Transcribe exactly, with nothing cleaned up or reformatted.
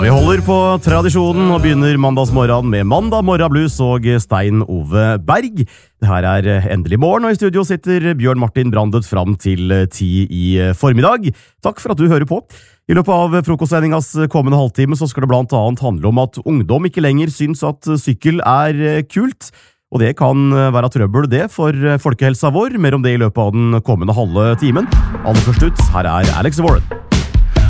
vi holder på tradisjonen og begynner mandagsmorgen med Mandag Morgen Blues og Stein Ove Berg. Det her er endelig morgen, og i studio sitter Bjørn Martin Brandet fram til ti i formiddag. Takk for at du hører på. I løpet av frokostsendingas kommende halvtime så skal det blant annet handle om at ungdom ikke lenger syns at sykkel er kult, og det kan være trøbbel det for folkehelsa vår. Mer om det i løpet av den kommende halve timen. Aller først ut, her er Alex Warren.